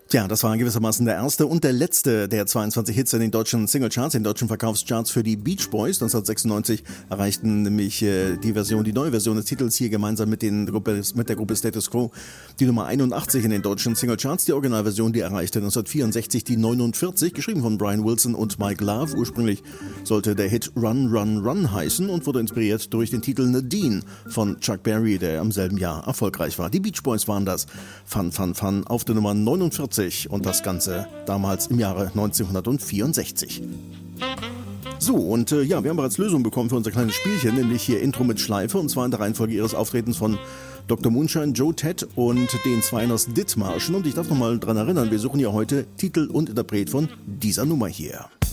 Tja, das war gewissermaßen der erste und der letzte der 22 Hits in den deutschen Singlecharts, in den deutschen Verkaufscharts für die Beach Boys. 1996 erreichten nämlich die neue Version des Titels hier gemeinsam mit der Gruppe Status Quo die Nummer 81 in den deutschen Singlecharts. Die Originalversion, die erreichte 1964 die 49, geschrieben von Brian Wilson und Mike Love. Ursprünglich sollte der Hit Run, Run, Run heißen und wurde inspiriert durch den Titel Nadine von Chuck Berry, der im selben Jahr erfolgreich war. Die Beach Boys waren das. Fun, Fun, Fun auf der Nummer 49. Und das Ganze damals im Jahre 1964. So, und wir haben bereits Lösungen bekommen für unser kleines Spielchen, nämlich hier Intro mit Schleife, und zwar in der Reihenfolge ihres Auftretens von Dr. Moonshine, Joe Ted und den Zweiners Dithmarschen. Und ich darf nochmal dran erinnern, wir suchen ja heute Titel und Interpret von dieser Nummer hier.